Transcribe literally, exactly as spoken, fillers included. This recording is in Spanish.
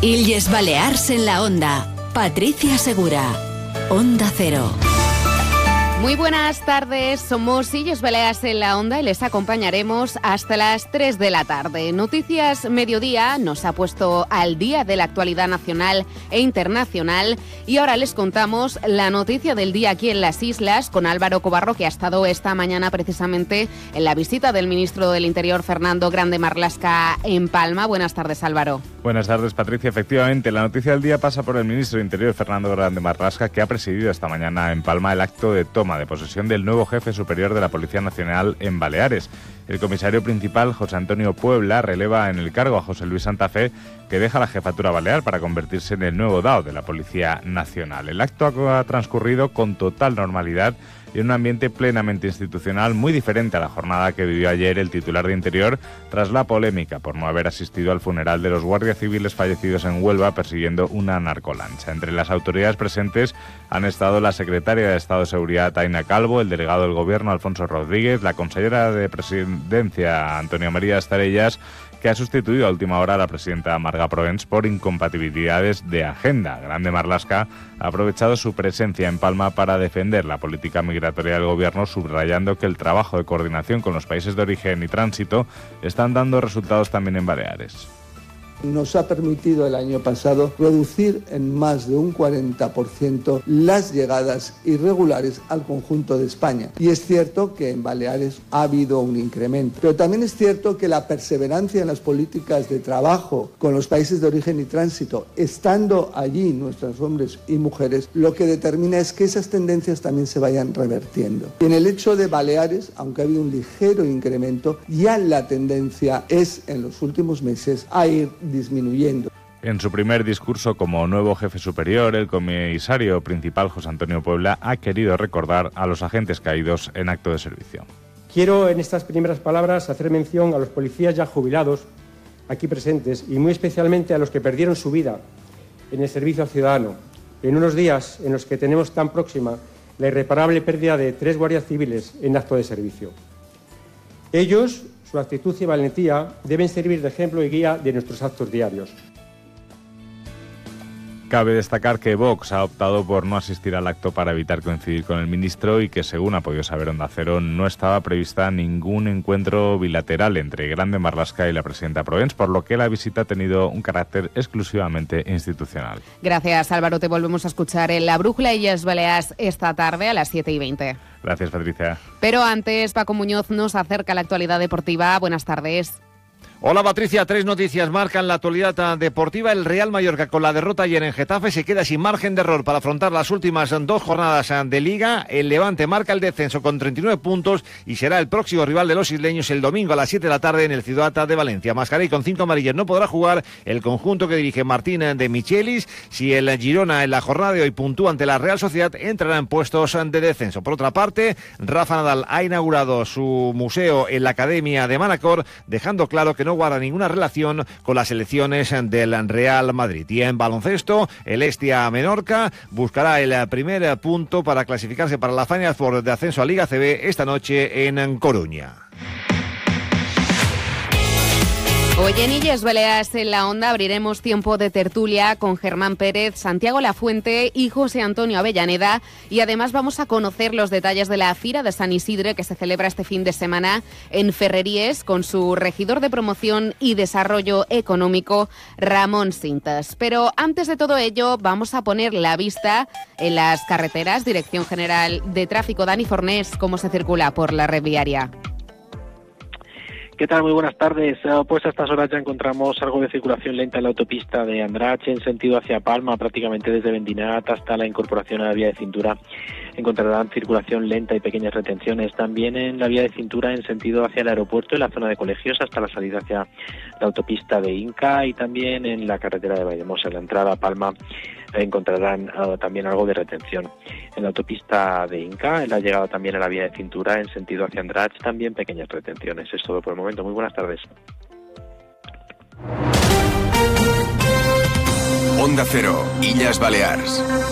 Illes Balears en la Onda. Patricia Segura. Onda Cero. Muy buenas tardes, somos Illes Balears en la Onda y les acompañaremos hasta las tres de la tarde. Noticias Mediodía nos ha puesto al día de la actualidad nacional e internacional y ahora les contamos la noticia del día aquí en las islas con Álvaro Cobarro, que ha estado esta mañana precisamente en la visita del ministro del Interior Fernando Grande Marlaska en Palma. Buenas tardes, Álvaro. Buenas tardes, Patricia. Efectivamente, la noticia del día pasa por el ministro del Interior Fernando Grande Marlaska, que ha presidido esta mañana en Palma el acto de toma de posesión del nuevo jefe superior de la Policía Nacional en Baleares. El comisario principal, José Antonio Puebla, releva en el cargo a José Luis Santa Fe, que deja la jefatura balear para convertirse en el nuevo D A O de la Policía Nacional. El acto ha transcurrido con total normalidad y en un ambiente plenamente institucional, muy diferente a la jornada que vivió ayer el titular de Interior tras la polémica por no haber asistido al funeral de los guardias civiles fallecidos en Huelva persiguiendo una narcolancha. Entre las autoridades presentes han estado la secretaria de Estado de Seguridad, Aina Calvo, el delegado del Gobierno, Alfonso Rodríguez, la consellera de Presidencia, Antonia María Estarellas, que ha sustituido a última hora a la presidenta Marga Proens por incompatibilidades de agenda. Grande Marlaska ha aprovechado su presencia en Palma para defender la política migratoria del Gobierno, subrayando que el trabajo de coordinación con los países de origen y tránsito están dando resultados también en Baleares. Nos ha permitido el año pasado reducir en más de un cuarenta por ciento las llegadas irregulares al conjunto de España. Y es cierto que en Baleares ha habido un incremento. Pero también es cierto que la perseverancia en las políticas de trabajo con los países de origen y tránsito, estando allí nuestros hombres y mujeres, lo que determina es que esas tendencias también se vayan revertiendo. Y en el hecho de Baleares, aunque ha habido un ligero incremento, ya la tendencia es en los últimos meses a ir disminuyendo. En su primer discurso como nuevo jefe superior, el comisario principal, José Antonio Puebla, ha querido recordar a los agentes caídos en acto de servicio. Quiero en estas primeras palabras hacer mención a los policías ya jubilados aquí presentes y muy especialmente a los que perdieron su vida en el servicio al ciudadano, en unos días en los que tenemos tan próxima la irreparable pérdida de tres guardias civiles en acto de servicio. Ellos, su actitud y valentía deben servir de ejemplo y guía de nuestros actos diarios. Cabe destacar que Vox ha optado por no asistir al acto para evitar coincidir con el ministro y que, según ha podido saber Onda Cero, no estaba prevista ningún encuentro bilateral entre Grande Marlaska y la presidenta Proens, por lo que la visita ha tenido un carácter exclusivamente institucional. Gracias, Álvaro. Te volvemos a escuchar en La Brújula Illes Balears esta tarde a las siete y veinte. Gracias, Patricia. Pero antes, Paco Muñoz nos acerca la actualidad deportiva. Buenas tardes. Hola, Patricia. Tres noticias marcan la actualidad deportiva. El Real Mallorca, con la derrota ayer en Getafe, se queda sin margen de error para afrontar las últimas dos jornadas de Liga. El Levante marca el descenso con treinta y nueve puntos y será el próximo rival de los isleños el domingo a las siete de la tarde en el Ciudad de Valencia. Mascarell con cinco amarillas no podrá jugar el conjunto que dirige Martín de Michelis. Si el Girona en la jornada de hoy puntúa ante la Real Sociedad, entrará en puestos de descenso. Por otra parte, Rafa Nadal ha inaugurado su museo en la Academia de Manacor, dejando claro que no guarda ninguna relación con las elecciones del Real Madrid. Y en baloncesto, el Estia Menorca buscará el primer punto para clasificarse para la Final Four de ascenso a Liga C B esta noche en Coruña. Hoy en Illes Balears en la Onda abriremos tiempo de tertulia con Germán Pérez, Santiago Lafuente y José Antonio Avellaneda, y además vamos a conocer los detalles de la Fira de San Isidre que se celebra este fin de semana en Ferreries con su regidor de Promoción y Desarrollo Económico, Ramón Sintas. Pero antes de todo ello vamos a poner la vista en las carreteras. Dirección General de Tráfico, Dani Fornés, ¿cómo se circula por la red viaria? ¿Qué tal? Muy buenas tardes. Pues a estas horas ya encontramos algo de circulación lenta en la autopista de Andratx en sentido hacia Palma, prácticamente desde Vendinat hasta la incorporación a la vía de cintura. Encontrarán circulación lenta y pequeñas retenciones. También en la vía de cintura en sentido hacia el aeropuerto, en la zona de colegios, hasta la salida hacia la autopista de Inca, y también en la carretera de Valldemosa, en la entrada a Palma, encontrarán uh, también algo de retención. En la autopista de Inca, en la llegada también a la vía de cintura en sentido hacia Andratx, también pequeñas retenciones. Es todo por el momento. Muy buenas tardes. Onda Cero, Illes Balears.